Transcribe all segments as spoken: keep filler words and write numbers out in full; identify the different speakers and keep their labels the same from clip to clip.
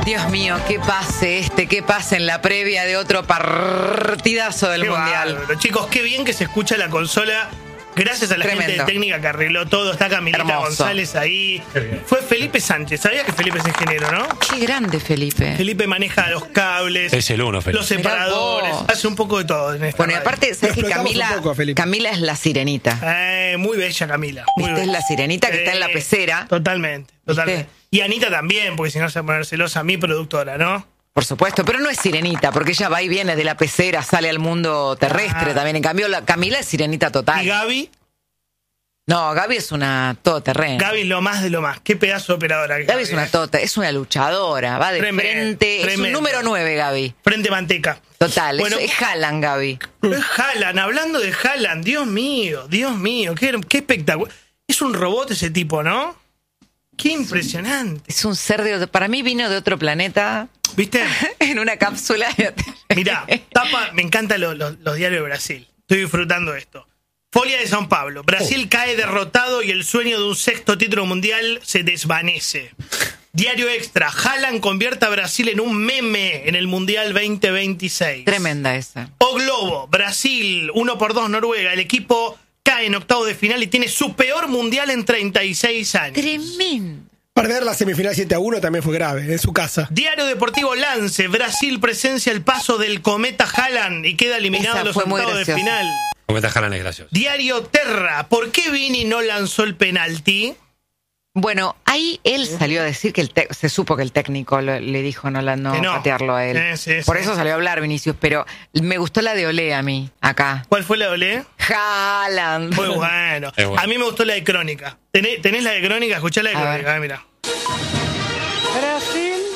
Speaker 1: Dios mío, qué pase este, qué pase en la previa de otro partidazo del
Speaker 2: qué
Speaker 1: Mundial.
Speaker 2: Bárbaro. Chicos, qué bien que se escucha la consola. Gracias a la
Speaker 1: Tremendo.
Speaker 2: gente de técnica que arregló todo. Está Camilita
Speaker 1: Hermoso.
Speaker 2: González ahí. Fue Felipe Sánchez. ¿Sabías que Felipe es ingeniero, no?
Speaker 1: Qué grande, Felipe.
Speaker 2: Felipe maneja los cables.
Speaker 3: Es el uno, Felipe.
Speaker 2: Los separadores.
Speaker 1: Mirá vos.
Speaker 2: Hace un poco de todo en esta
Speaker 1: Bueno, y
Speaker 2: radio.
Speaker 1: aparte, ¿sabes que
Speaker 4: explotamos
Speaker 1: Camila,
Speaker 4: un poco a Felipe.
Speaker 1: Camila es la sirenita?
Speaker 2: Eh, muy bella Camila. Muy
Speaker 1: ¿Viste? Es
Speaker 2: bella.
Speaker 1: la sirenita que está en la pecera.
Speaker 2: Totalmente, totalmente. Y Anita también, porque si no se va a poner celosa, mi productora, ¿no?
Speaker 1: Por supuesto, pero no es sirenita, porque ella va y viene de la pecera, sale al mundo terrestre
Speaker 2: Ah.
Speaker 1: también. En cambio, la Camila es sirenita total.
Speaker 2: Y Gaby,
Speaker 1: No, Gaby es una todoterreno.
Speaker 2: Gaby es lo más de lo más. Qué pedazo de operadora. que
Speaker 1: Gaby es una
Speaker 2: ¿eh?
Speaker 1: tota, es una luchadora, va de
Speaker 2: Tremendo,
Speaker 1: frente, es un
Speaker 2: tremendo.
Speaker 1: número nueve, Gaby.
Speaker 2: Frente manteca.
Speaker 1: Total,
Speaker 2: Bueno,
Speaker 1: es, es Haaland, Gaby.
Speaker 2: es Haaland, hablando de Haaland, Dios mío, Dios mío, qué, qué espectáculo. Es un robot ese tipo, ¿no? Qué impresionante.
Speaker 1: Es un ser de otro, para mí vino de otro planeta
Speaker 2: ¿Viste?
Speaker 1: en una cápsula.
Speaker 2: Mirá, tapa, me encantan los, los- los diarios de Brasil. Estoy disfrutando esto. Folia de São Paulo. Brasil cae derrotado y el sueño de un sexto título mundial se desvanece. Diario Extra. Haaland convierte a Brasil en un meme en el Mundial veinte veintiséis.
Speaker 1: Tremenda esa.
Speaker 2: O Globo. Brasil, uno por dos Noruega. El equipo cae en octavo de final y tiene su peor mundial en treinta y seis años.
Speaker 1: Tremendo.
Speaker 4: Perder la semifinal siete a uno también fue grave, en su casa.
Speaker 2: Diario Deportivo Lance. Brasil presencia el paso del cometa Haaland y queda eliminado
Speaker 1: Esa
Speaker 2: en los
Speaker 1: fue muy
Speaker 2: octavos de
Speaker 1: graciosa.
Speaker 2: final.
Speaker 3: Cometa Haaland es gracioso.
Speaker 2: Diario Terra. ¿Por qué Vini no lanzó el penalti?
Speaker 1: Bueno, ahí él salió a decir que el te- se supo que el técnico lo- le dijo no, la- no,
Speaker 2: Que no.
Speaker 1: patearlo a él.
Speaker 2: Sí, sí,
Speaker 1: Por
Speaker 2: sí.
Speaker 1: eso salió a hablar Vinicius, pero me gustó la de Olé a mí, acá.
Speaker 2: ¿Cuál fue la de Olé?
Speaker 1: Haaland.
Speaker 2: Muy bueno.
Speaker 3: Es bueno.
Speaker 2: A mí me gustó la de Crónica. ¿Tenés, tenés la de Crónica? Escuchá la de
Speaker 1: A
Speaker 2: Crónica.
Speaker 1: ver.
Speaker 2: Ah, mira.
Speaker 5: Brasil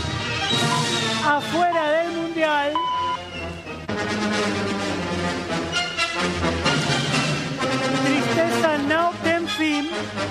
Speaker 5: afuera del Mundial. Tristeza no ten fin.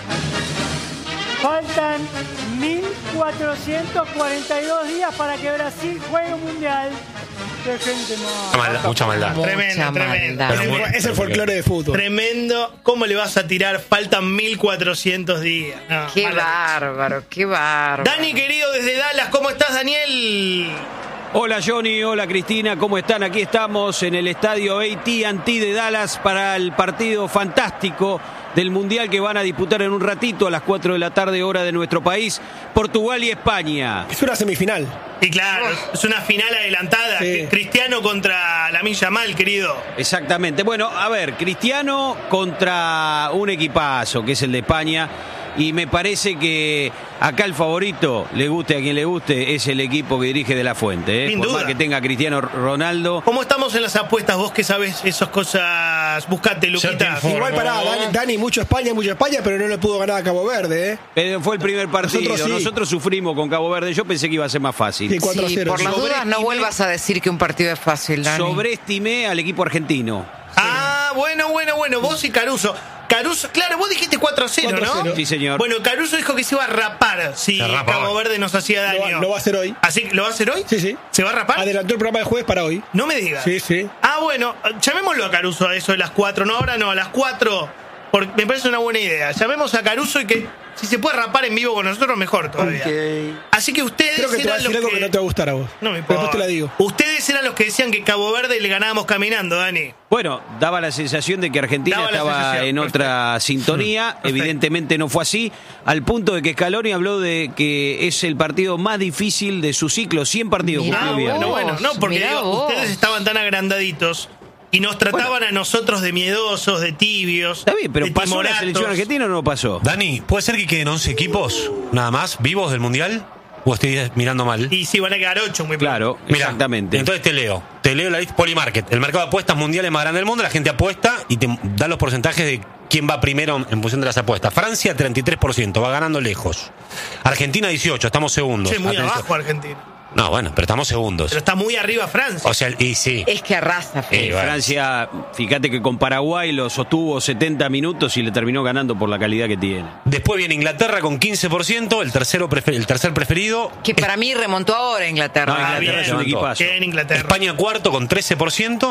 Speaker 5: Faltan mil cuatrocientos cuarenta y dos días para que Brasil juegue un Mundial. Qué gente
Speaker 3: Mucha
Speaker 5: más.
Speaker 3: maldad, mucha maldad.
Speaker 1: Mucha
Speaker 2: Tremendo, tremendo.
Speaker 1: maldad.
Speaker 3: Pero
Speaker 2: Tremendo.
Speaker 4: Es el folclore de fútbol.
Speaker 2: Tremendo. ¿Cómo le vas a tirar? Faltan mil cuatrocientos días. No,
Speaker 1: Qué
Speaker 2: mala leche.
Speaker 1: bárbaro, qué bárbaro.
Speaker 2: Dani, querido, desde Dallas, ¿cómo estás, Daniel?
Speaker 6: Hola Johnny, hola Cristina, ¿cómo están? Aquí estamos en el estadio A T and T de Dallas para el partido fantástico del Mundial que van a disputar en un ratito a las cuatro de la tarde hora de nuestro país, Portugal y España.
Speaker 4: Es una semifinal.
Speaker 2: Y claro, es una final adelantada.
Speaker 4: Sí.
Speaker 2: Cristiano contra Lamine Yamal, querido.
Speaker 6: Exactamente. Bueno, a ver, Cristiano contra un equipazo que es el de España. Y me parece que acá el favorito, le guste a quien le guste, es el equipo que dirige De La Fuente. ¿eh?
Speaker 2: Sin
Speaker 6: Por
Speaker 2: duda.
Speaker 6: más que tenga Cristiano Ronaldo.
Speaker 2: ¿Cómo estamos en las apuestas? Vos que sabés esas cosas. Buscate, Luquita.
Speaker 3: informo.
Speaker 4: Igual pará, Dani, Dani, mucho España, mucho España, pero no le pudo ganar a Cabo Verde, ¿eh?
Speaker 6: Pero fue el primer partido.
Speaker 4: Nosotros
Speaker 6: Nosotros,
Speaker 4: sí.
Speaker 6: sufrimos con Cabo Verde. Yo pensé que iba a ser más fácil.
Speaker 4: Sí, cuatro a
Speaker 1: Sí,
Speaker 4: cero.
Speaker 1: por las dudas no
Speaker 6: Sobreestimé-
Speaker 1: vuelvas a decir que un partido es fácil, Dani.
Speaker 6: Sobreestimé al equipo argentino.
Speaker 2: Ah, bueno, bueno, bueno. Vos y Caruso. Caruso, claro, vos dijiste cuatro a cero,
Speaker 4: cuatro a
Speaker 2: ¿no?
Speaker 4: cero.
Speaker 6: Sí, señor.
Speaker 2: Bueno, Caruso dijo que se iba a rapar si
Speaker 3: Se rapa
Speaker 2: Cabo
Speaker 3: hoy.
Speaker 2: Verde nos hacía
Speaker 4: Lo
Speaker 2: daño.
Speaker 4: va, lo va a hacer hoy.
Speaker 2: ¿Así que lo va a hacer hoy?
Speaker 4: Sí, sí.
Speaker 2: ¿Se va a rapar?
Speaker 4: Adelantó el programa de jueves para hoy.
Speaker 2: No me digas.
Speaker 4: Sí, sí.
Speaker 2: Ah, bueno, llamémoslo a Caruso a eso de las cuatro. No, ahora no, a las cuatro. Porque me parece una buena idea. Llamemos a Caruso y que si se puede rapar en vivo con nosotros, mejor todavía. Así que ustedes
Speaker 4: Creo que te va a
Speaker 2: eran
Speaker 4: decir
Speaker 2: los
Speaker 4: algo
Speaker 2: que...
Speaker 4: que no te va a gustar a vos.
Speaker 2: No me
Speaker 4: Pero
Speaker 2: importa.
Speaker 4: después te la digo.
Speaker 2: Ustedes eran los que decían que Cabo Verde le ganábamos caminando, Dani.
Speaker 6: Bueno, daba la sensación de que Argentina
Speaker 2: Daba la
Speaker 6: estaba
Speaker 2: sensación,
Speaker 6: en
Speaker 2: perfecto.
Speaker 6: otra sintonía.
Speaker 2: Perfecto.
Speaker 6: Evidentemente no fue así, al punto de que Scaloni habló de que es el partido más difícil de su ciclo. cien partidos
Speaker 1: Mirá
Speaker 6: cumplió bien.
Speaker 2: Bueno,
Speaker 1: vos,
Speaker 2: bueno, no, porque
Speaker 1: mirá
Speaker 2: digo,
Speaker 1: vos.
Speaker 2: ustedes estaban tan agrandaditos y nos trataban a nosotros de miedosos, de tibios.
Speaker 6: Está bien, pero
Speaker 2: de
Speaker 6: ¿pasó la
Speaker 2: timoratos.
Speaker 6: selección argentina o no pasó?
Speaker 3: Dani, ¿puede ser que queden once equipos nada más vivos del Mundial? ¿O estoy mirando mal?
Speaker 2: Y sí, van a quedar ocho, muy
Speaker 6: Claro,
Speaker 3: Mirá,
Speaker 6: exactamente.
Speaker 3: Entonces te leo. Te leo la lista Polymarket. El mercado de apuestas mundiales más grande del mundo. La gente apuesta y te da los porcentajes de quién va primero en función de las apuestas. Francia, treinta y tres por ciento. Va ganando lejos. Argentina, dieciocho. Estamos segundos.
Speaker 2: Sí, muy
Speaker 3: Atención.
Speaker 2: abajo Argentina.
Speaker 3: No, bueno, pero estamos segundos.
Speaker 2: Pero está muy arriba Francia.
Speaker 3: O sea, y sí.
Speaker 1: Es que arrasa, Fede.
Speaker 3: Eh, bueno.
Speaker 6: Francia, fíjate que con Paraguay lo sostuvo setenta minutos y le terminó ganando por la calidad que tiene.
Speaker 3: Después viene Inglaterra con quince por ciento. El, tercero prefer- el tercer preferido.
Speaker 1: Que para mí remontó ahora Inglaterra.
Speaker 6: No,
Speaker 2: Ah,
Speaker 6: Inglaterra
Speaker 2: bien.
Speaker 6: es un equipazo.
Speaker 2: Que en Inglaterra.
Speaker 3: España cuarto con trece por ciento.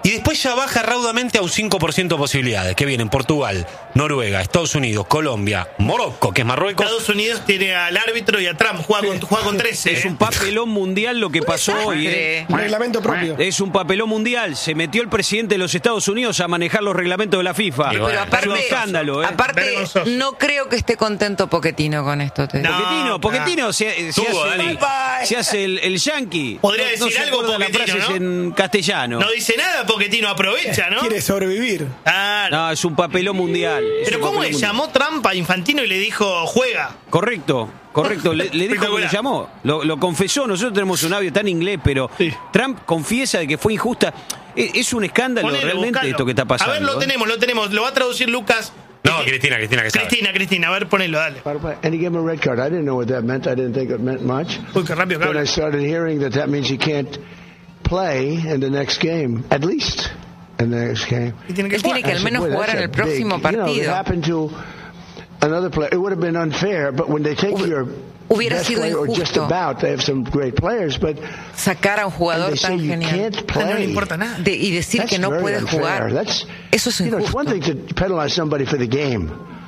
Speaker 3: Y después ya baja raudamente a un cinco por ciento de posibilidades, que vienen Portugal, Noruega, Estados Unidos, Colombia, Morocco, que es Marruecos.
Speaker 2: Estados Unidos tiene al árbitro y a Trump, juega con, juega con trece.
Speaker 6: Es
Speaker 2: ¿eh?
Speaker 6: un papelón mundial lo que pasó hoy. ¿eh?
Speaker 4: Un reglamento propio.
Speaker 6: Es un papelón mundial. Se metió el presidente de los Estados Unidos a manejar los reglamentos de la FIFA.
Speaker 3: Y bueno,
Speaker 1: Pero
Speaker 6: es un
Speaker 1: aparte,
Speaker 6: escándalo, ¿eh?
Speaker 1: aparte
Speaker 2: Vergonzoso.
Speaker 1: no creo que esté contento Pochettino con esto. Te digo.
Speaker 2: No.
Speaker 6: Pochettino, Pochettino se, se
Speaker 3: Tuvo,
Speaker 6: hace,
Speaker 3: Dani.
Speaker 6: se hace el, el yankee.
Speaker 2: Podría
Speaker 6: No-
Speaker 2: decir
Speaker 6: no se
Speaker 2: algo
Speaker 6: acuerda las
Speaker 2: Pochettino,
Speaker 6: frases
Speaker 2: ¿no?
Speaker 6: en castellano.
Speaker 2: No dice nada porque Tino aprovecha, ¿no?
Speaker 4: Quiere sobrevivir.
Speaker 2: Claro.
Speaker 6: No, es un papelón mundial. Es
Speaker 2: Pero
Speaker 6: un
Speaker 2: ¿cómo
Speaker 6: papelón
Speaker 2: le
Speaker 6: mundial.
Speaker 2: llamó Trump a Infantino y le dijo, juega?
Speaker 6: Correcto, correcto. Le, le dijo que lo
Speaker 2: Espectacular.
Speaker 6: llamó. Lo, lo confesó. Nosotros tenemos un audio tan inglés, pero
Speaker 2: Sí.
Speaker 6: Trump confiesa de que fue injusta. Es, es un escándalo
Speaker 2: Ponele,
Speaker 6: realmente
Speaker 2: buscalo.
Speaker 6: esto que está pasando.
Speaker 2: A ver, lo
Speaker 6: ¿eh?
Speaker 2: tenemos, lo tenemos. Lo va a traducir Lucas.
Speaker 3: No,
Speaker 2: Eh,
Speaker 3: Cristina, Cristina, que sabe.
Speaker 2: Cristina, Cristina, a ver, ponelo, dale.
Speaker 7: And he gave him a red card. I didn't know what that meant. I didn't think it meant much.
Speaker 2: Uy, qué rápido que
Speaker 7: When I
Speaker 2: habla.
Speaker 7: started hearing that that means he can't play in the next game, at least in the next game.
Speaker 2: Y tiene que
Speaker 1: Él tiene
Speaker 2: jugar.
Speaker 1: que al
Speaker 7: I said,
Speaker 1: menos
Speaker 7: "Boy,
Speaker 1: jugar
Speaker 7: that's
Speaker 1: en
Speaker 7: a
Speaker 1: el próximo
Speaker 7: big, you know, it
Speaker 1: partido.
Speaker 7: happened to another player. It would have been unfair, but when they take
Speaker 1: Hubi-
Speaker 7: your
Speaker 1: hubiera
Speaker 7: best
Speaker 1: sido
Speaker 7: player, or just
Speaker 1: injusto.
Speaker 7: about, they have some great players, but
Speaker 1: Sacar a un
Speaker 7: and
Speaker 1: jugador
Speaker 7: they say
Speaker 1: tan
Speaker 7: you
Speaker 1: genial
Speaker 7: can't
Speaker 2: Ah, no le
Speaker 7: play.
Speaker 2: importa nada.
Speaker 1: De- y decir
Speaker 7: That's
Speaker 1: que no
Speaker 7: very
Speaker 1: puede
Speaker 7: unfair.
Speaker 1: jugar.
Speaker 7: That's,
Speaker 1: Eso es
Speaker 7: you know, it's one
Speaker 1: injusto.
Speaker 7: thing to penalize somebody for the game,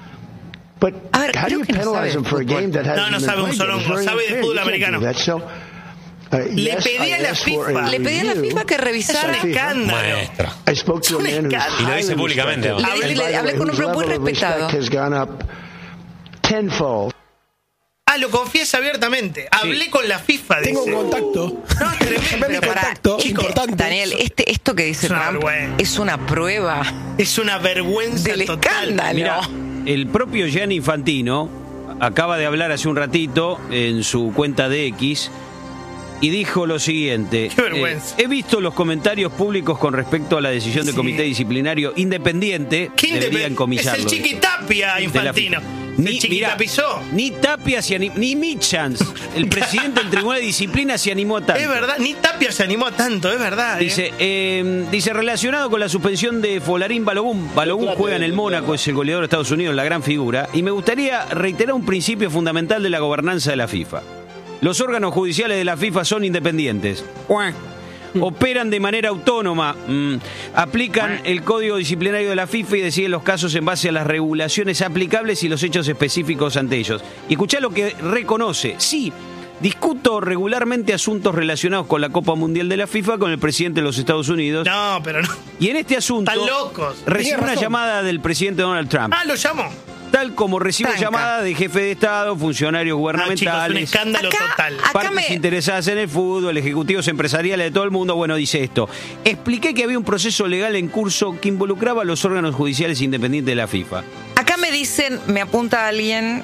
Speaker 7: but
Speaker 1: A ver,
Speaker 7: how do
Speaker 1: creo
Speaker 7: you
Speaker 1: que no sabe
Speaker 7: penalize
Speaker 1: de
Speaker 7: them for a
Speaker 1: fútbol.
Speaker 7: game that
Speaker 2: No,
Speaker 7: hasn't
Speaker 2: no
Speaker 7: been
Speaker 2: sabe un
Speaker 7: played yet? It's
Speaker 2: solongo,
Speaker 7: very
Speaker 2: sabe de
Speaker 7: unfair.
Speaker 2: fútbol
Speaker 7: You can't do
Speaker 2: americano.
Speaker 7: that. So, uh,
Speaker 2: Le
Speaker 7: yes,
Speaker 2: pedí a
Speaker 7: I
Speaker 2: la
Speaker 7: asked for
Speaker 2: FIFA.
Speaker 7: a
Speaker 1: Le pedí a la
Speaker 7: review.
Speaker 1: FIFA que revisara.
Speaker 2: Es un escándalo.
Speaker 3: Maestra.
Speaker 7: I spoke to a
Speaker 2: Es un
Speaker 7: man who's
Speaker 2: escándalo.
Speaker 3: Y lo dice
Speaker 7: highly
Speaker 3: públicamente,
Speaker 7: respected.
Speaker 1: ¿no? Le-
Speaker 7: And
Speaker 1: le-
Speaker 7: by the
Speaker 1: hablé
Speaker 7: way,
Speaker 1: con un
Speaker 7: whose
Speaker 1: hombre muy
Speaker 7: level of
Speaker 1: respetado.
Speaker 7: respect has gone up tenfold.
Speaker 2: Ah, lo confiesa abiertamente. Hablé con la FIFA, dice.
Speaker 4: Tengo un contacto.
Speaker 2: No, es tremendo.
Speaker 4: Ve mi
Speaker 1: Pero pará,
Speaker 4: contacto,
Speaker 2: chicos,
Speaker 4: importante.
Speaker 1: Daniel, este, esto que dice
Speaker 2: Es una
Speaker 1: Trump
Speaker 2: vergüenza.
Speaker 1: es una prueba
Speaker 2: Es una vergüenza
Speaker 1: del
Speaker 2: total.
Speaker 1: escándalo.
Speaker 6: Mira, el propio Gianni Infantino acaba de hablar hace un ratito en su cuenta de X y dijo lo siguiente:
Speaker 2: Qué vergüenza.
Speaker 6: eh, he visto los comentarios públicos con respecto a la decisión del
Speaker 2: Sí.
Speaker 6: comité disciplinario independiente.
Speaker 2: ¿Quién
Speaker 6: Debería
Speaker 2: debe-
Speaker 6: encomisarlo.
Speaker 2: Es el Chiquitapia,
Speaker 6: de la
Speaker 2: Infantino.
Speaker 6: FIFA.
Speaker 2: El
Speaker 6: Ni, mirá,
Speaker 2: Chiquitapizó.
Speaker 6: ni Tapia se anim- ni Michans, el presidente del Tribunal de Disciplina, se animó a tanto.
Speaker 2: Es verdad, ni Tapia se animó a tanto, es verdad. ¿eh?
Speaker 6: Dice, eh, dice, relacionado con la suspensión de Folarín Balogun. Balogun juega en el Mónaco, es el goleador de Estados Unidos, la gran figura. Y me gustaría reiterar un principio fundamental de la gobernanza de la FIFA. Los órganos judiciales de la FIFA son independientes. Operan de manera autónoma, mm, aplican el código disciplinario de la FIFA y deciden los casos en base a las regulaciones aplicables y los hechos específicos ante ellos. Y escuchá lo que reconoce. Sí, discuto regularmente asuntos relacionados con la Copa Mundial de la FIFA con el presidente de los Estados Unidos.
Speaker 2: No, pero no.
Speaker 6: Y en este asunto
Speaker 2: Están locos.
Speaker 6: recibe
Speaker 4: Tenía
Speaker 6: una
Speaker 4: razón.
Speaker 6: llamada del presidente Donald Trump.
Speaker 2: Ah, lo llamó.
Speaker 6: Tal como recibe
Speaker 1: Tranca.
Speaker 6: llamada de jefe de Estado, funcionarios
Speaker 2: Ah, chicos, un
Speaker 6: gubernamentales,
Speaker 2: escándalo
Speaker 1: Acá-
Speaker 2: total.
Speaker 1: acá
Speaker 6: partes
Speaker 1: me-
Speaker 6: interesadas en el fútbol, ejecutivos empresariales de todo el mundo. Bueno, dice esto: expliqué que había un proceso legal en curso que involucraba a los órganos judiciales independientes de la FIFA.
Speaker 1: Acá me dicen, me apunta alguien,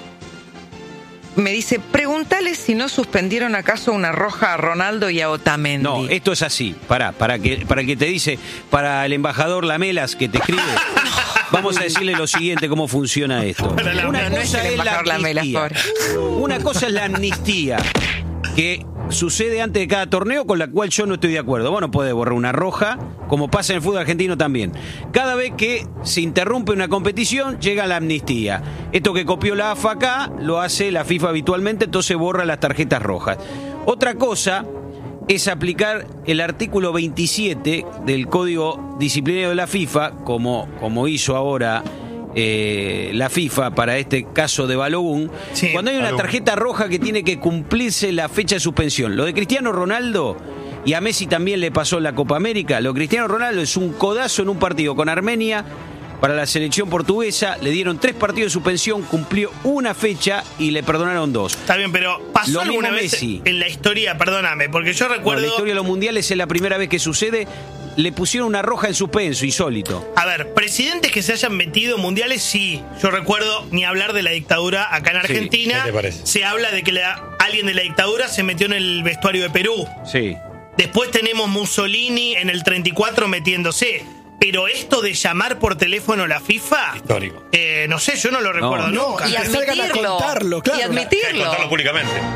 Speaker 1: me dice, pregúntale si no suspendieron acaso una roja a Ronaldo y a Otamendi.
Speaker 6: No, esto es así. Pará, para que, para que te dice, para el embajador Lamelas que te escribe, vamos a decirle lo siguiente, cómo funciona esto.
Speaker 2: Para la-
Speaker 6: Una
Speaker 1: No, no es
Speaker 6: cosa
Speaker 1: el
Speaker 6: es la
Speaker 1: embajador Lamelas,
Speaker 6: amnistía. Una cosa es la amnistía, que sucede antes de cada torneo, con la cual yo no estoy de acuerdo. Vos no podés borrar una roja, como pasa en el fútbol argentino también. Cada vez que se interrumpe una competición, llega la amnistía. Esto que copió la A F A acá, lo hace la FIFA habitualmente, entonces borra las tarjetas rojas. Otra cosa es aplicar el artículo veintisiete del Código Disciplinario de la FIFA, como, como hizo ahora eh, la FIFA para este caso de Balogun,
Speaker 2: Sí,
Speaker 6: cuando hay una
Speaker 3: Balogun.
Speaker 6: tarjeta roja que tiene que cumplirse la fecha de suspensión. Lo de Cristiano Ronaldo, y a Messi también le pasó en la Copa América, lo de Cristiano Ronaldo es un codazo en un partido con Armenia para la selección portuguesa, le dieron tres partidos de suspensión, cumplió una fecha y le perdonaron dos.
Speaker 2: Está bien, pero ¿pasó
Speaker 6: Lo
Speaker 2: alguna
Speaker 6: mismo
Speaker 2: vez
Speaker 6: Messi.
Speaker 2: en la historia? Perdóname, porque yo
Speaker 6: Bueno,
Speaker 2: recuerdo...
Speaker 6: la historia de los mundiales es la primera vez que sucede. Le pusieron una roja en suspenso, insólito.
Speaker 2: A ver, presidentes que se hayan metido en mundiales, sí. Yo recuerdo ni hablar de la dictadura acá en Argentina.
Speaker 3: ¿qué te parece?
Speaker 2: Se habla de que la- alguien de la dictadura se metió en el vestuario de Perú.
Speaker 6: Sí.
Speaker 2: Después tenemos Mussolini en el treinta y cuatro metiéndose. Pero esto de llamar por teléfono a la FIFA,
Speaker 3: Histórico.
Speaker 2: eh, no sé, yo no lo recuerdo
Speaker 6: no,
Speaker 2: nunca.
Speaker 1: y
Speaker 4: que salgan a
Speaker 1: admitirlo.
Speaker 4: contarlo, claro.
Speaker 1: Y
Speaker 3: Hay que
Speaker 1: admitirlo.
Speaker 3: contarlo públicamente.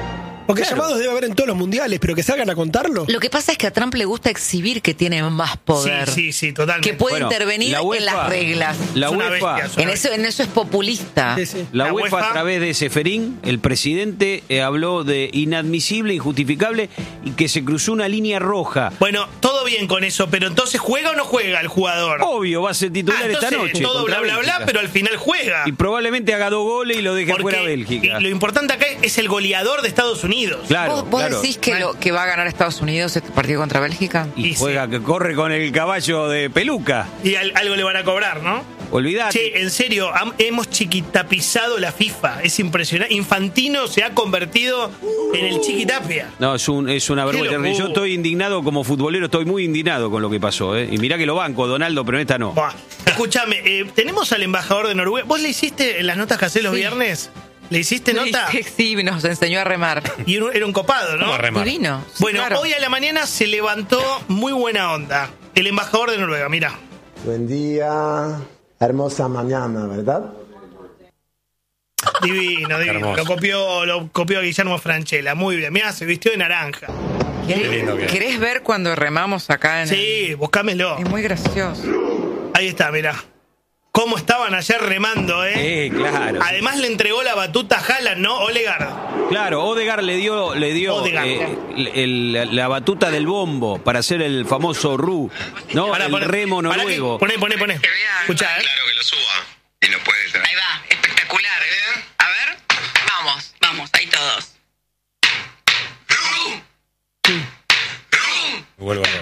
Speaker 4: Porque
Speaker 6: Claro.
Speaker 4: llamados debe haber en todos los mundiales, pero que salgan a contarlo.
Speaker 1: Lo que pasa es que a Trump le gusta exhibir que tiene más poder.
Speaker 2: Sí, sí, sí, totalmente.
Speaker 1: Que puede
Speaker 6: Bueno,
Speaker 1: intervenir
Speaker 6: la UEFA
Speaker 1: en las reglas.
Speaker 6: La
Speaker 2: Es una
Speaker 6: UEFA,
Speaker 2: bestia, es una
Speaker 1: En eso, en eso es populista.
Speaker 4: Sí, sí.
Speaker 6: la
Speaker 2: La
Speaker 6: UEFA,
Speaker 2: UEFA,
Speaker 6: a través de Seferín, el presidente, eh, habló de inadmisible, injustificable y que se cruzó una línea roja.
Speaker 2: Bueno, todo bien con eso, pero entonces ¿juega o no juega el jugador?
Speaker 6: Obvio, va a ser titular
Speaker 2: Ah, entonces,
Speaker 6: esta noche.
Speaker 2: todo
Speaker 6: contra
Speaker 2: bla, bla, bla,
Speaker 6: Bélgica.
Speaker 2: pero al final juega.
Speaker 6: Y probablemente haga dos goles y lo deje
Speaker 2: Porque
Speaker 6: fuera a Bélgica.
Speaker 2: y lo importante acá es el goleador de Estados Unidos.
Speaker 6: Claro,
Speaker 1: ¿Vos, vos
Speaker 6: claro.
Speaker 1: decís que, lo, que va a ganar Estados Unidos este partido contra Bélgica?
Speaker 6: Y
Speaker 2: Y
Speaker 6: juega, que corre con el caballo de peluca.
Speaker 2: Y al- algo le van a cobrar, ¿no?
Speaker 6: Olvidate.
Speaker 2: Che, en serio, ham- hemos chiquitapizado la FIFA. Es impresionante. Infantino se ha convertido en el chiquitapia.
Speaker 6: No, es, un, es una
Speaker 2: Qué
Speaker 6: vergüenza.
Speaker 2: locura.
Speaker 6: Yo estoy indignado como futbolero, estoy muy indignado con lo que pasó. ¿eh? Y mirá que lo banco, Donaldo, pero en esta no.
Speaker 2: Buah. Escúchame, eh, tenemos al embajador de Noruega. ¿Vos le hiciste en las notas que hacés los
Speaker 1: Sí.
Speaker 2: viernes? ¿Le hiciste nota?
Speaker 1: Sí, sí, nos enseñó a remar.
Speaker 2: Y era un- era un copado, ¿no?
Speaker 3: ¿Cómo remar?
Speaker 1: Divino. Sí,
Speaker 2: Bueno,
Speaker 1: claro.
Speaker 2: hoy a la mañana se levantó muy buena onda. El embajador de Noruega, mira.
Speaker 8: Buen día, hermosa mañana, ¿verdad?
Speaker 2: Divino, divino.
Speaker 3: Hermoso.
Speaker 2: Lo copió, lo copió Guillermo Franchella. Muy bien. Mira, se vistió de naranja.
Speaker 1: ¿Querés,
Speaker 3: Qué lindo que es.
Speaker 1: querés ver cuando remamos acá en el-
Speaker 2: Sí, buscámelo.
Speaker 1: Es muy gracioso.
Speaker 2: Ahí está, mira. Cómo estaban ayer remando, ¿eh?
Speaker 6: Eh, claro.
Speaker 2: Además le entregó la batuta a Haaland, ¿no? Odegaard.
Speaker 6: Claro, Odegaard le dio, le dio
Speaker 2: Odegaard.
Speaker 6: eh, el- el- la batuta del bombo para hacer el famoso Ru, ¿no?
Speaker 2: Pará,
Speaker 6: el
Speaker 2: poné-
Speaker 6: remo
Speaker 2: pará que-
Speaker 6: noruego.
Speaker 2: Poné, poné, poné. Escuchá, ¿eh?
Speaker 9: Claro que lo suba. Y no puede ser.
Speaker 10: Ahí va, espectacular. A ver, vamos, vamos, ahí todos.
Speaker 3: Vuelvo loco.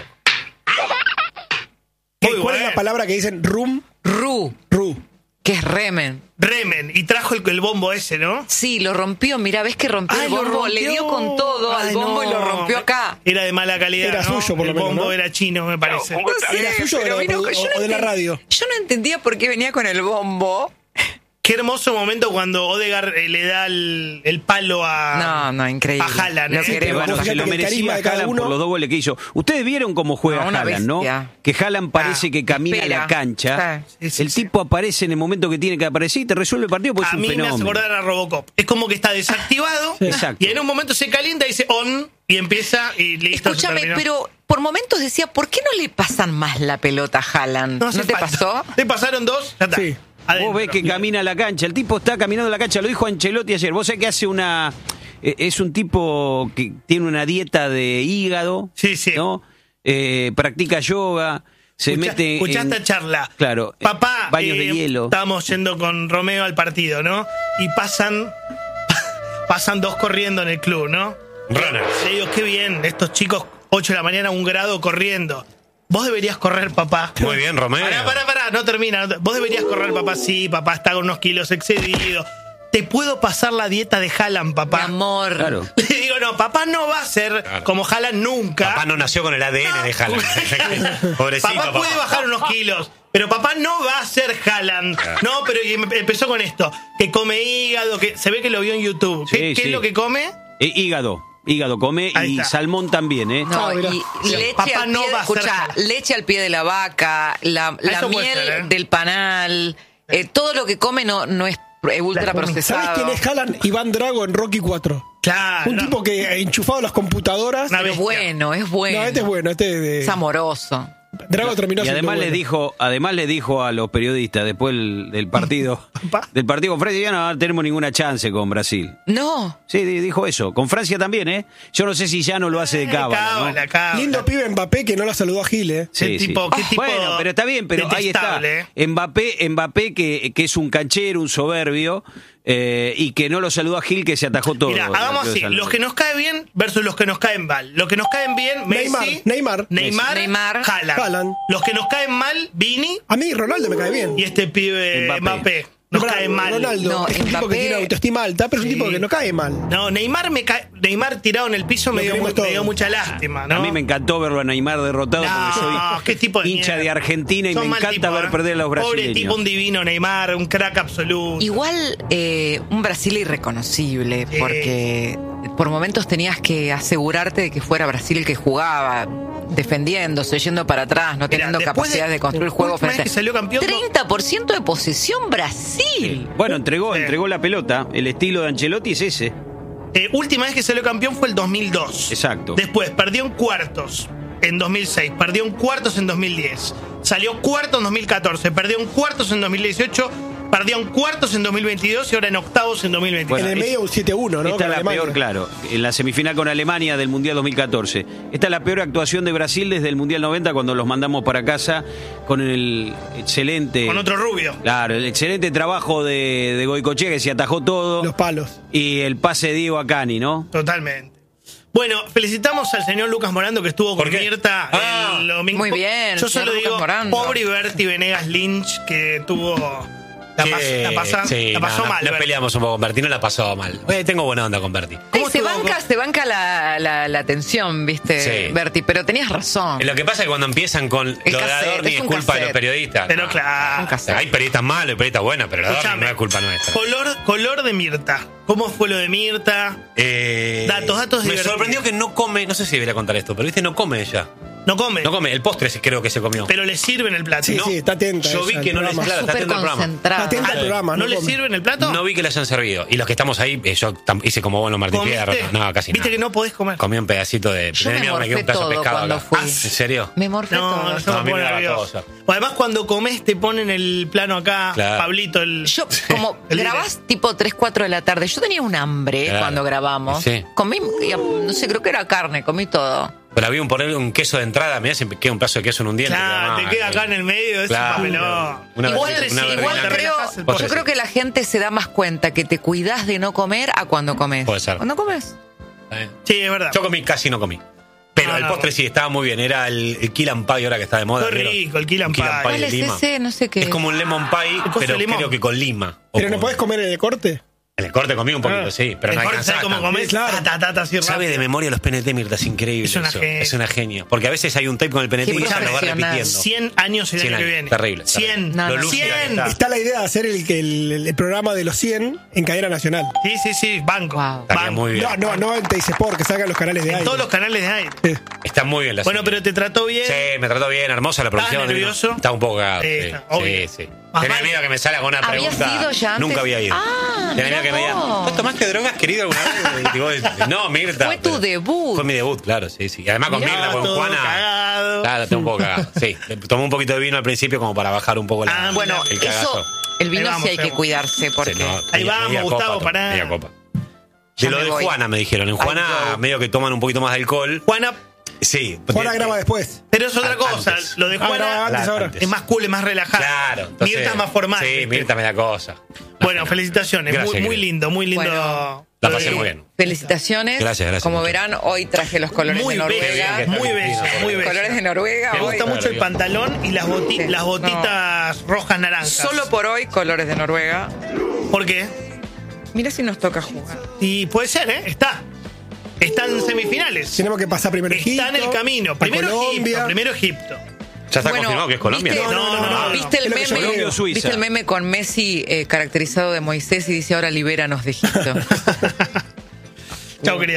Speaker 4: ¿Qué-
Speaker 2: Muy
Speaker 4: ¿Cuál es
Speaker 2: bueno.
Speaker 4: la palabra que dicen? Rum,
Speaker 1: Ru,
Speaker 4: ru.
Speaker 1: que es remen.
Speaker 2: Remen. Y trajo el, el bombo ese, ¿no?
Speaker 1: Sí, lo rompió. Mirá, ves que rompió
Speaker 2: Ay,
Speaker 1: el
Speaker 2: lo
Speaker 1: bombo. Le
Speaker 2: rompió.
Speaker 1: dio con todo al
Speaker 2: Ay,
Speaker 1: bombo
Speaker 2: no.
Speaker 1: y lo rompió acá.
Speaker 2: Era de mala calidad,
Speaker 4: Era
Speaker 2: ¿no?
Speaker 4: suyo, por lo
Speaker 2: El
Speaker 4: menos,
Speaker 2: bombo
Speaker 4: ¿no?
Speaker 2: era chino, me parece.
Speaker 10: un gusto.
Speaker 4: ¿Era suyo
Speaker 1: pero
Speaker 4: o de-
Speaker 1: vino-
Speaker 4: o-
Speaker 1: yo no
Speaker 4: o de la
Speaker 1: enten-
Speaker 4: radio?
Speaker 1: Yo no entendía por qué venía con el bombo.
Speaker 2: Qué hermoso momento cuando Odegaard eh, le da el, el palo a,
Speaker 1: No, no, increíble.
Speaker 2: a Haaland.
Speaker 1: Lo
Speaker 2: ¿eh?
Speaker 1: queremos.
Speaker 6: Pero bueno,
Speaker 4: Fíjate
Speaker 6: se lo
Speaker 4: que el
Speaker 6: merecía
Speaker 4: carisma de cada
Speaker 6: Haaland
Speaker 4: uno-
Speaker 6: por los dos goles que hizo. Ustedes vieron cómo juega
Speaker 1: No, una
Speaker 6: Haaland, ¿no?
Speaker 1: bestia.
Speaker 6: Que Haaland parece
Speaker 2: Ah,
Speaker 6: que camina
Speaker 1: espera.
Speaker 6: a la cancha.
Speaker 2: Sí, sí,
Speaker 6: el
Speaker 2: sí.
Speaker 6: tipo aparece en el momento que tiene que aparecer y te resuelve el partido porque
Speaker 2: A
Speaker 6: es un
Speaker 2: mí me hace
Speaker 6: fenómeno.
Speaker 2: acordar a Robocop. Es como que está desactivado
Speaker 6: Exacto.
Speaker 2: y en un momento se calienta y dice on y empieza y listo. se
Speaker 1: Escúchame,
Speaker 2: terminó.
Speaker 1: pero por momentos decía, ¿por qué no le pasan más la pelota a Haaland? ¿No,
Speaker 2: hace
Speaker 1: te
Speaker 2: falta.
Speaker 1: pasó?
Speaker 2: ¿Te pasaron dos? Ya está.
Speaker 4: Sí.
Speaker 2: Adentro.
Speaker 6: Vos ves que camina a la cancha. El tipo está caminando a la cancha. Lo dijo Ancelotti ayer. Vos sabés que hace una... eh, Es un tipo que tiene una dieta de hígado.
Speaker 2: Sí, sí.
Speaker 6: ¿no? Eh, practica yoga. Se
Speaker 2: Escuchá-
Speaker 6: mete
Speaker 2: escuchá
Speaker 6: en...
Speaker 2: esta charla.
Speaker 6: Claro. eh,
Speaker 2: Papá,
Speaker 6: Baños
Speaker 2: eh,
Speaker 6: de hielo.
Speaker 2: estábamos yendo con Romeo al partido, ¿no? Y pasan pasan dos corriendo en el club, ¿no?
Speaker 3: Runners.
Speaker 2: Le digo, qué bien, estos chicos, ocho de la mañana, un grado corriendo. Vos deberías correr, papá.
Speaker 3: Muy bien, Romeo.
Speaker 2: Pará, pará, pará, no termina. no te- Vos deberías correr, papá. Sí, papá está con unos kilos excedidos. Te puedo pasar la dieta de Haaland,
Speaker 1: Mi
Speaker 2: papá.
Speaker 1: amor.
Speaker 6: Claro.
Speaker 2: Le digo, no, papá no va a ser
Speaker 3: Claro.
Speaker 2: como Haaland nunca.
Speaker 3: Papá no nació con el A D N de Haaland. Pobrecito,
Speaker 2: Papá puede bajar unos kilos, pero papá no va a ser Haaland. No, pero y em- empezó con esto, que come hígado, que se ve que lo vio en YouTube. ¿Qué,
Speaker 6: Sí,
Speaker 2: qué
Speaker 6: sí.
Speaker 2: es lo que come?
Speaker 6: Eh, hígado. Hígado come
Speaker 2: Ahí
Speaker 6: y
Speaker 2: está.
Speaker 6: salmón también, ¿eh?
Speaker 1: No,
Speaker 4: Ah, mirá.
Speaker 1: y
Speaker 2: Sí,
Speaker 1: leche
Speaker 2: papá
Speaker 1: al
Speaker 2: no
Speaker 1: pie,
Speaker 2: va a ser
Speaker 1: escucha,
Speaker 2: Haaland.
Speaker 1: leche al pie de la vaca, la, la
Speaker 2: Eso puede
Speaker 1: miel
Speaker 2: ser, ¿eh?
Speaker 1: del panal, eh, todo lo que come no, no es ultra
Speaker 4: ¿Sabés
Speaker 1: procesado.
Speaker 4: quién es Haaland? Iván Drago en Rocky cuatro.
Speaker 2: Claro.
Speaker 4: Un
Speaker 2: no.
Speaker 4: tipo que ha enchufado las computadoras.
Speaker 2: Una
Speaker 1: Pero
Speaker 2: bestia.
Speaker 1: bueno, es bueno.
Speaker 4: No, este es bueno, este de...
Speaker 1: Es amoroso.
Speaker 4: Drago terminó
Speaker 6: Y
Speaker 4: siendo
Speaker 6: además le
Speaker 4: bueno.
Speaker 6: dijo, además le dijo a los periodistas después del, del partido,
Speaker 2: Papá.
Speaker 6: del partido con Francia, ya no tenemos ninguna chance con Brasil.
Speaker 1: No.
Speaker 6: Sí, di- dijo eso. Con Francia también, ¿eh? Yo no sé si ya no lo hace de cábala, ¿no?
Speaker 2: Cábala, cábala.
Speaker 4: Lindo pibe Mbappé que no la saludó a Gil, ¿eh?
Speaker 2: Qué tipo- qué tipo
Speaker 6: Bueno, pero está bien, pero ahí está.
Speaker 2: detestable, ¿eh?
Speaker 6: Mbappé, Mbappé que, que es un canchero, un soberbio, eh, y que no lo saludó a Gil, que se atajó todo.
Speaker 2: Mira, hagamos así, los que nos caen bien versus los que nos caen mal. Los que nos caen bien, Messi,
Speaker 4: Neymar, Neymar.
Speaker 2: Neymar,
Speaker 1: Neymar.
Speaker 2: Haaland.
Speaker 4: Haaland.
Speaker 2: Los que nos caen mal, Vini
Speaker 4: A mí Ronaldo me cae bien.
Speaker 2: y este pibe
Speaker 6: Mbappé.
Speaker 2: Mbappé. Nos
Speaker 4: Bra-
Speaker 2: caen mal.
Speaker 4: Ronaldo
Speaker 1: No,
Speaker 4: es un tipo
Speaker 1: Mbappé-
Speaker 4: que tiene autoestima alta, pero es un
Speaker 2: Sí.
Speaker 4: tipo que no cae mal.
Speaker 2: No, Neymar me cae, Neymar tirado en el piso
Speaker 4: Lo
Speaker 2: me dio,
Speaker 4: queremos
Speaker 2: mu- me dio
Speaker 4: todos.
Speaker 2: mucha lástima, ¿no?
Speaker 6: A mí me encantó verlo a Neymar derrotado
Speaker 2: No,
Speaker 6: porque soy
Speaker 2: qué tipo de
Speaker 6: hincha
Speaker 2: mierda.
Speaker 6: de Argentina y
Speaker 2: Son
Speaker 6: me
Speaker 2: mal
Speaker 6: encanta
Speaker 2: tipo,
Speaker 6: ver
Speaker 2: ¿eh?
Speaker 6: perder a los
Speaker 2: Pobre
Speaker 6: brasileños.
Speaker 2: tipo, un divino Neymar, un crack absoluto.
Speaker 1: Igual eh, un Brasil irreconocible,
Speaker 2: Sí.
Speaker 1: porque por momentos tenías que asegurarte de que fuera Brasil el que jugaba, defendiéndose, yendo para atrás, no teniendo
Speaker 2: después
Speaker 1: capacidad
Speaker 2: de-
Speaker 1: de, construir
Speaker 2: la
Speaker 1: juego
Speaker 2: última vez
Speaker 1: frente.
Speaker 2: que salió campeón, no-
Speaker 1: treinta por ciento de posesión Brasil.
Speaker 6: Bueno, entregó,
Speaker 2: Sí.
Speaker 6: entregó la pelota. El estilo de Ancelotti es ese.
Speaker 2: Eh, última vez que salió campeón fue el dos mil dos.
Speaker 6: Exacto.
Speaker 2: Después perdió en cuartos en dos mil seis, perdió en cuartos en dos mil diez, salió cuarto en dos mil catorce, perdió en cuartos en dos mil dieciocho, perdió en cuartos en dos mil veintidós y ahora en octavos en dos mil veintitrés.
Speaker 6: Bueno,
Speaker 4: en el medio un siete a uno, ¿no?
Speaker 6: Esta
Speaker 4: Con
Speaker 6: es la
Speaker 4: Alemania.
Speaker 6: peor, claro. En la semifinal con Alemania del Mundial dos mil catorce. Esta es la peor actuación de Brasil desde el Mundial noventa, cuando los mandamos para casa con el excelente...
Speaker 2: Con otro rubio.
Speaker 6: Claro, el excelente trabajo de, de Goicoechea, que se atajó todo.
Speaker 4: Los palos.
Speaker 6: Y el pase de Diego a Cani, ¿no?
Speaker 2: Totalmente. Bueno, felicitamos al señor Lucas Morando que estuvo con
Speaker 3: ¿Por qué?
Speaker 2: Mirta
Speaker 3: Ah,
Speaker 2: el domingo.
Speaker 1: muy bien,
Speaker 2: Yo
Speaker 1: señor
Speaker 2: solo
Speaker 1: Lucas
Speaker 2: digo,
Speaker 1: Morando.
Speaker 2: pobre Berti Venegas Lynch que tuvo... La, pas-
Speaker 3: Que-
Speaker 2: la, pasa-
Speaker 3: sí,
Speaker 2: la pasó
Speaker 3: no,
Speaker 2: mal.
Speaker 3: Nos
Speaker 2: Berti.
Speaker 3: peleamos un poco con Berti, no la pasó mal. Eh, tengo buena onda con Berti.
Speaker 1: Ay, se
Speaker 2: estuvo
Speaker 1: banca,
Speaker 2: con-
Speaker 1: se banca la, la, la tensión, ¿viste,
Speaker 3: Sí.
Speaker 1: Berti? Pero tenías razón.
Speaker 3: Lo que pasa es que cuando empiezan con lo de
Speaker 1: cassette,
Speaker 3: Adorni
Speaker 1: es
Speaker 3: es
Speaker 1: un
Speaker 3: culpa de los
Speaker 1: cassette.
Speaker 3: periodistas.
Speaker 2: Pero
Speaker 3: No.
Speaker 2: claro.
Speaker 1: Un cassette.
Speaker 3: Hay periodistas malos y periodistas buenos, pero lo de Adorni
Speaker 2: Escuchame.
Speaker 3: no es culpa nuestra.
Speaker 2: Color, color de Mirta. ¿Cómo fue lo de Mirta?
Speaker 3: Eh,
Speaker 2: Datos, datos
Speaker 3: Me
Speaker 2: divertidos.
Speaker 3: sorprendió que no come, no sé si debería contar esto, pero viste, no come ella.
Speaker 2: No come,
Speaker 3: No come, el postre sí creo que se comió.
Speaker 2: pero le sirven el plato.
Speaker 4: Sí,
Speaker 2: ¿no?
Speaker 4: sí, está atenta.
Speaker 3: Yo vi
Speaker 4: ella,
Speaker 3: que
Speaker 4: el
Speaker 3: no les
Speaker 4: programa.
Speaker 3: claro, está
Speaker 1: Súper
Speaker 3: atento al programa.
Speaker 1: concentrada.
Speaker 4: Está atenta al programa.
Speaker 2: ¿No le
Speaker 4: come.
Speaker 2: sirven el plato?
Speaker 3: No vi que le hayan servido. Y los que estamos ahí, eh, yo tam- hice como bueno Martín
Speaker 2: ¿Comiste?
Speaker 3: Fierro. No, casi
Speaker 2: Viste
Speaker 3: nada.
Speaker 2: que no podés comer.
Speaker 3: Comí un pedacito de.
Speaker 1: Yo me
Speaker 3: tenía miedo que
Speaker 1: morfé
Speaker 3: un pedazo de
Speaker 1: todo
Speaker 3: pescado
Speaker 1: cuando
Speaker 3: acá.
Speaker 1: fui.
Speaker 3: ¿En serio?
Speaker 1: Me morfé
Speaker 2: No,
Speaker 1: todo.
Speaker 2: yo
Speaker 3: No, a
Speaker 2: me
Speaker 3: mí
Speaker 2: pongo
Speaker 3: me daba
Speaker 2: nervioso.
Speaker 3: cosa.
Speaker 2: O además cuando comes te ponen el plano acá,
Speaker 3: Claro.
Speaker 2: Pablito, el...
Speaker 1: Yo, como
Speaker 2: el
Speaker 1: grabás tipo tres, cuatro de la tarde, yo tenía un hambre
Speaker 3: Claro.
Speaker 1: cuando grabamos.
Speaker 3: Sí.
Speaker 1: Comí, no sé, creo que era carne, comí todo.
Speaker 3: Pero había un ponerle un queso de entrada, mirá, siempre queda un pedazo de queso en un diente.
Speaker 2: Claro, te
Speaker 3: mal.
Speaker 2: queda acá en el medio, es
Speaker 3: Claro.
Speaker 2: un papelón.
Speaker 3: Una
Speaker 1: igual
Speaker 3: versión- una
Speaker 1: igual
Speaker 3: versión-
Speaker 1: creo,
Speaker 2: relajás el
Speaker 3: postre,
Speaker 1: yo
Speaker 3: sí.
Speaker 1: creo que la gente se da más cuenta que te cuidás de no comer a cuando comes.
Speaker 3: Puede ser.
Speaker 1: ¿Cuándo comes?
Speaker 3: Eh.
Speaker 2: Sí, es verdad.
Speaker 3: Yo comí, casi no comí. Pero
Speaker 2: No,
Speaker 3: el
Speaker 2: no.
Speaker 3: postre sí estaba muy bien. Era el, el Key and Pie ahora que está de moda.
Speaker 2: Qué
Speaker 3: ¿vieron?
Speaker 2: rico, el Key and Pie.
Speaker 3: de
Speaker 1: ¿Cuál es
Speaker 3: lima.
Speaker 1: ese? No sé qué.
Speaker 3: Es como un lemon pie,
Speaker 2: coso
Speaker 3: pero
Speaker 2: de limón.
Speaker 3: creo que con lima. O
Speaker 4: Pero no
Speaker 3: con-
Speaker 4: podés comer en el corte.
Speaker 3: En el corte comí un poquito,
Speaker 2: Ah.
Speaker 3: sí, pero no
Speaker 2: El corte,
Speaker 3: alcanzaba
Speaker 2: ¿sabes cómo
Speaker 3: tanto.
Speaker 2: comes?
Speaker 4: Claro.
Speaker 2: Ta, ta, ta, ta, así
Speaker 3: Sabe de
Speaker 2: rápido.
Speaker 3: memoria los P N T, Mirta, es increíble.
Speaker 2: Es una
Speaker 3: eso.
Speaker 2: genia.
Speaker 3: Es una genia. Porque a veces hay un tape con el P N T
Speaker 1: Qué
Speaker 3: y ella lo va
Speaker 1: profesional.
Speaker 3: repitiendo.
Speaker 2: cien años el
Speaker 3: cien
Speaker 2: año que
Speaker 3: años.
Speaker 2: viene.
Speaker 3: Terrible,
Speaker 2: cien.
Speaker 3: terrible.
Speaker 1: No,
Speaker 3: Lo
Speaker 1: no.
Speaker 3: lúcida que
Speaker 2: cien.
Speaker 3: está.
Speaker 4: Está la idea de hacer el, el, el programa de los cien en cadena nacional.
Speaker 2: Sí, sí, sí, banco.
Speaker 1: Wow.
Speaker 3: Estaría
Speaker 2: Banco.
Speaker 3: muy bien.
Speaker 4: No, no, no en Teis Sport, que salgan los canales de
Speaker 2: En
Speaker 4: aire.
Speaker 2: todos los canales de aire.
Speaker 4: Sí.
Speaker 3: Está muy bien la
Speaker 2: Bueno,
Speaker 3: serie.
Speaker 2: pero te trató bien.
Speaker 3: Sí, me trató bien, hermosa la producción.
Speaker 2: nervioso?
Speaker 3: Estaba un poco cagado.
Speaker 2: Sí,
Speaker 3: Sí,
Speaker 2: está, obvio.
Speaker 3: sí, sí.
Speaker 2: Más
Speaker 3: Tenía
Speaker 2: vale.
Speaker 3: miedo que me salga con una
Speaker 1: ¿Habías
Speaker 3: pregunta.
Speaker 1: ido ya antes?
Speaker 3: Nunca había ido.
Speaker 1: Ah,
Speaker 3: Tenía
Speaker 1: mirá
Speaker 3: miedo que me diga,
Speaker 1: vos.
Speaker 3: ¿vos tomaste drogas, querido, alguna vez? Y digo, no, Mirta.
Speaker 1: Fue tu
Speaker 3: pero-
Speaker 1: debut.
Speaker 3: Fue mi debut, claro, sí, sí. Y además con
Speaker 1: Mirá,
Speaker 3: Mirta, con
Speaker 2: todo
Speaker 3: Juana.
Speaker 2: cagado.
Speaker 3: Claro, tengo un poco cagado. Sí, le tomé un poquito de vino al principio como para bajar un poco la,
Speaker 2: Ah,
Speaker 1: Bueno,
Speaker 3: el
Speaker 1: eso,
Speaker 3: cagazo.
Speaker 1: el vino
Speaker 2: Ahí vamos,
Speaker 1: sí hay que
Speaker 2: Femo.
Speaker 1: cuidarse porque...
Speaker 3: Sí, no,
Speaker 2: Ahí
Speaker 3: media-
Speaker 2: vamos,
Speaker 3: media
Speaker 2: Gustavo,
Speaker 3: copa,
Speaker 2: pará.
Speaker 3: media copa.
Speaker 1: Ya
Speaker 3: De lo
Speaker 1: me
Speaker 3: de
Speaker 1: voy.
Speaker 3: Juana me dijeron. En
Speaker 1: Ay,
Speaker 3: Juana
Speaker 1: yo.
Speaker 3: medio que toman un poquito más de alcohol.
Speaker 2: Juana,
Speaker 3: Sí.
Speaker 4: Juana
Speaker 3: de-
Speaker 4: graba después.
Speaker 2: pero es otra
Speaker 3: Ah,
Speaker 2: cosa.
Speaker 3: antes.
Speaker 2: Lo de
Speaker 4: Ah, graba
Speaker 2: Juana
Speaker 4: antes ahora.
Speaker 3: Antes.
Speaker 2: es más cool, es más relajado.
Speaker 3: Claro. entonces-
Speaker 2: Mirta es más formal.
Speaker 3: Sí,
Speaker 2: ¿viste?
Speaker 3: Mirta me da cosa.
Speaker 2: Bueno, felicitaciones.
Speaker 3: Gracias,
Speaker 2: muy, muy
Speaker 3: querido.
Speaker 2: lindo, muy lindo.
Speaker 1: Bueno,
Speaker 3: La
Speaker 2: lo
Speaker 3: pasé
Speaker 2: de-
Speaker 3: muy bien.
Speaker 1: Felicitaciones.
Speaker 3: Gracias, gracias,
Speaker 1: Como
Speaker 3: mucho.
Speaker 1: verán, hoy traje los colores
Speaker 2: Muy
Speaker 1: de Noruega.
Speaker 2: bella,
Speaker 3: Muy
Speaker 2: muy
Speaker 3: bien,
Speaker 2: bella,
Speaker 3: Cristina,
Speaker 2: muy bella.
Speaker 1: Colores de Noruega.
Speaker 2: Me
Speaker 1: hoy.
Speaker 2: gusta mucho el pantalón y las, boti-
Speaker 1: Sí.
Speaker 2: las botitas rojas naranjas.
Speaker 1: Solo por hoy, colores de Noruega.
Speaker 2: ¿Por qué?
Speaker 1: Mira si nos toca jugar.
Speaker 2: Y puede ser, ¿eh? Está. Está en semifinales.
Speaker 4: Tenemos que pasar primero Egipto.
Speaker 2: Está en el camino.
Speaker 4: a
Speaker 2: Primero
Speaker 4: Colombia.
Speaker 2: Egipto. Primero Egipto.
Speaker 3: Ya está
Speaker 1: Bueno,
Speaker 3: confirmado que es Colombia.
Speaker 1: ¿viste?
Speaker 2: No, no, no, no.
Speaker 1: ¿Viste el
Speaker 4: Es lo que yo
Speaker 1: meme?
Speaker 4: digo.
Speaker 6: Suiza.
Speaker 1: ¿Viste el meme con Messi eh, caracterizado de Moisés y dice ahora libéranos de Egipto?
Speaker 2: Chao, querida.